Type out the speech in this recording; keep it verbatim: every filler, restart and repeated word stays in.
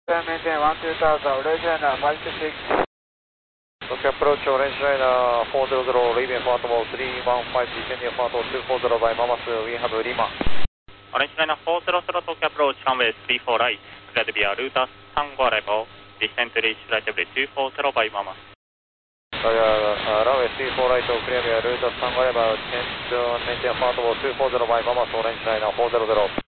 maintain one two thousand, legend five two six. Tokyo approach orange liner four zero zero, leaving flight level three one five, descending flight level two four zero by Mamas, we have Lima. Orange liner four zero zero, Tokyo approach runway three four right, cleared via Ruta Tango arrival, descend to reach flight level two four zero by Mamas. Uh, uh, runway three four right, clear via Ruta Tango arrival, change to maintain flight level two four zero by Mamas, orange liner four zero zero.